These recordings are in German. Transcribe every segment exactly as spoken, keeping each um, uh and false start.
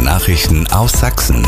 Nachrichten aus Sachsen.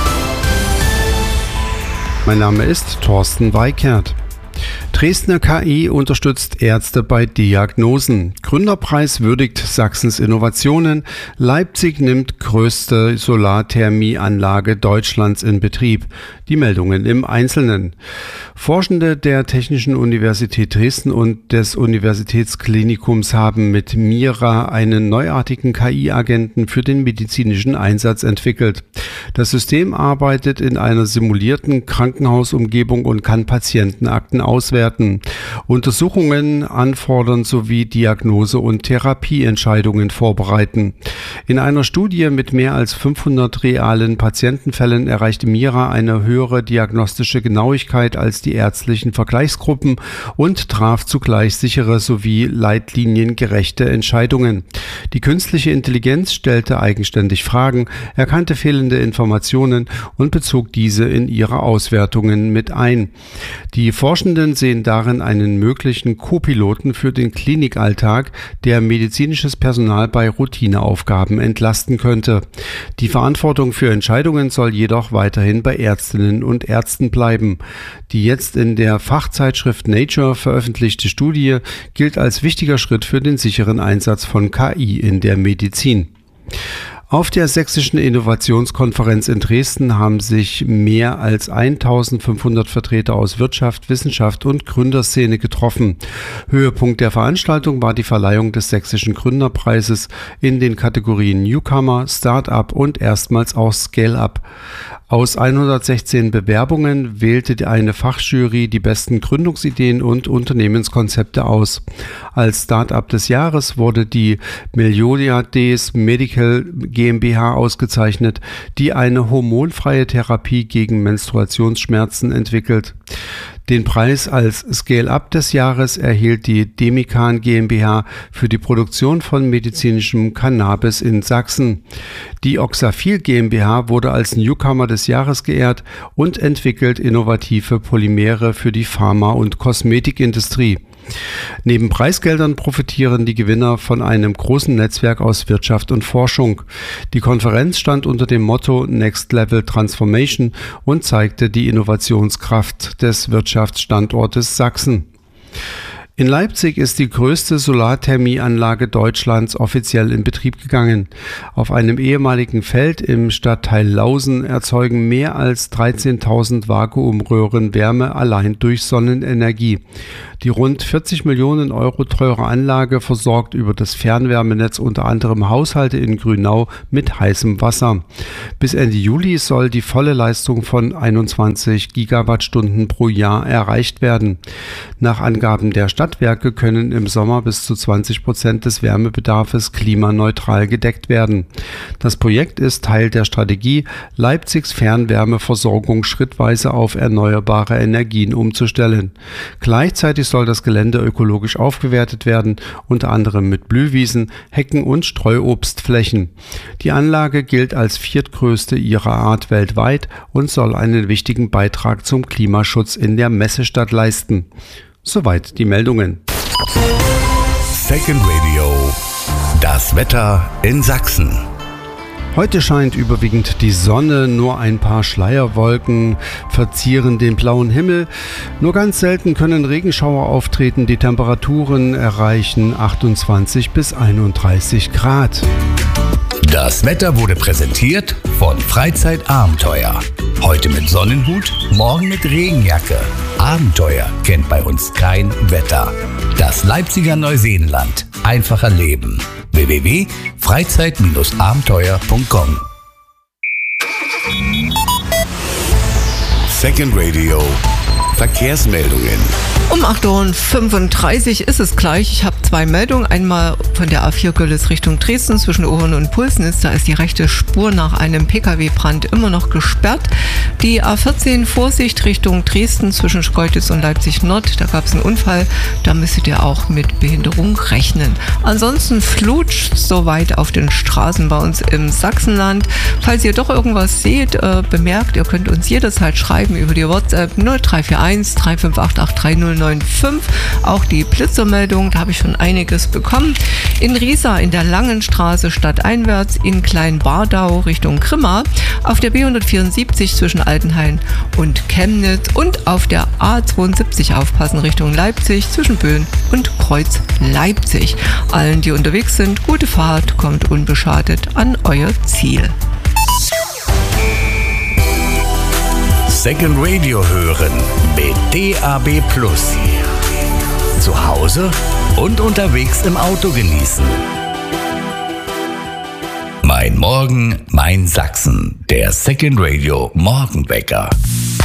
Mein Name ist Thorsten Weikert. Dresdner K I unterstützt Ärzte bei Diagnosen. Gründerpreis würdigt Sachsens Innovationen. Leipzig nimmt größte Solarthermieanlage Deutschlands in Betrieb. Die Meldungen im Einzelnen. Forschende der Technischen Universität Dresden und des Universitätsklinikums haben mit Mira einen neuartigen K I-Agenten für den medizinischen Einsatz entwickelt. Das System arbeitet in einer simulierten Krankenhausumgebung und kann Patientenakten auswerten, Untersuchungen anfordern sowie Diagnose- und Therapieentscheidungen vorbereiten. In einer Studie mit mehr als fünfhundert realen Patientenfällen erreichte Mira eine höhere diagnostische Genauigkeit als die ärztlichen Vergleichsgruppen und traf zugleich sichere sowie leitliniengerechte Entscheidungen. Die künstliche Intelligenz stellte eigenständig Fragen, erkannte fehlende Informationen und bezog diese in ihre Auswertungen mit ein. Die Forschenden sehen darin einen möglichen Co-Piloten für den Klinikalltag, der medizinisches Personal bei Routineaufgaben entlasten könnte. Die Verantwortung für Entscheidungen soll jedoch weiterhin bei Ärztinnen und Ärzten bleiben. Die jetzt in der Fachzeitschrift Nature veröffentlichte Studie gilt als wichtiger Schritt für den sicheren Einsatz von K I in der Medizin. Auf der Sächsischen Innovationskonferenz in Dresden haben sich mehr als eintausendfünfhundert Vertreter aus Wirtschaft, Wissenschaft und Gründerszene getroffen. Höhepunkt der Veranstaltung war die Verleihung des Sächsischen Gründerpreises in den Kategorien Newcomer, Start-up und erstmals auch Scale-up. Aus hundertsechzehn Bewerbungen wählte eine Fachjury die besten Gründungsideen und Unternehmenskonzepte aus. Als Start-up des Jahres wurde die Meliades Medical GmbH ausgezeichnet, die eine hormonfreie Therapie gegen Menstruationsschmerzen entwickelt. Den Preis als Scale-up des Jahres erhielt die Demikan GmbH für die Produktion von medizinischem Cannabis in Sachsen. Die Oxafil GmbH wurde als Newcomer des Jahres geehrt und entwickelt innovative Polymere für die Pharma- und Kosmetikindustrie. Neben Preisgeldern profitieren die Gewinner von einem großen Netzwerk aus Wirtschaft und Forschung. Die Konferenz stand unter dem Motto Next Level Transformation und zeigte die Innovationskraft des Wirtschaftsstandortes Sachsen. In Leipzig ist die größte Solarthermieanlage Deutschlands offiziell in Betrieb gegangen. Auf einem ehemaligen Feld im Stadtteil Lausen erzeugen mehr als dreizehntausend Vakuumröhren Wärme allein durch Sonnenenergie. Die rund vierzig Millionen Euro teure Anlage versorgt über das Fernwärmenetz unter anderem Haushalte in Grünau mit heißem Wasser. Bis Ende Juli soll die volle Leistung von einundzwanzig Gigawattstunden pro Jahr erreicht werden. Nach Angaben der Stadtwerke können im Sommer bis zu zwanzig Prozent des Wärmebedarfs klimaneutral gedeckt werden. Das Projekt ist Teil der Strategie, Leipzigs Fernwärmeversorgung schrittweise auf erneuerbare Energien umzustellen. Gleichzeitig soll das Gelände ökologisch aufgewertet werden, unter anderem mit Blühwiesen, Hecken und Streuobstflächen. Die Anlage gilt als viertgrößte ihrer Art weltweit und soll einen wichtigen Beitrag zum Klimaschutz in der Messestadt leisten. Soweit die Meldungen. Second Radio. Das Wetter in Sachsen. Heute scheint überwiegend die Sonne, nur ein paar Schleierwolken verzieren den blauen Himmel. Nur ganz selten können Regenschauer auftreten. Die Temperaturen erreichen achtundzwanzig bis einunddreißig Grad. Das Wetter wurde präsentiert von Freizeitabenteuer. Heute mit Sonnenhut, morgen mit Regenjacke. Abenteuer kennt bei uns kein Wetter. Das Leipziger Neuseenland. Einfacher Leben. w w w punkt freizeit abenteuer punkt com Second Radio. Verkehrsmeldungen. Um acht Uhr fünfunddreißig ist es gleich. Ich habe zwei Meldungen. Einmal von der A vier Görlitz Richtung Dresden zwischen Ohren und Pulsnitz. Da ist die rechte Spur nach einem Pkw-Brand immer noch gesperrt. Die A vierzehn Vorsicht Richtung Dresden zwischen Schkeuditz und Leipzig Nord. Da gab es einen Unfall. Da müsstet ihr auch mit Behinderung rechnen. Ansonsten flutscht soweit auf den Straßen bei uns im Sachsenland. Falls ihr doch irgendwas seht, äh, bemerkt, ihr könnt uns jederzeit schreiben über die WhatsApp null drei vier eins drei fünf acht acht drei null neun fünf. Auch die Blitzermeldung, da habe ich schon einiges bekommen. In Riesa in der Langenstraße stadteinwärts, in Kleinbardau Richtung Grimma, auf der B hundertvierundsiebzig zwischen Altenhain und Chemnitz und auf der A zweiundsiebzig aufpassen Richtung Leipzig zwischen Böen und Kreuz Leipzig. Allen, die unterwegs sind, gute Fahrt, kommt unbeschadet an euer Ziel. Second Radio hören mit D A B Plus. Zu Hause und unterwegs im Auto genießen. Mein Morgen, mein Sachsen. Der Second Radio Morgenwecker.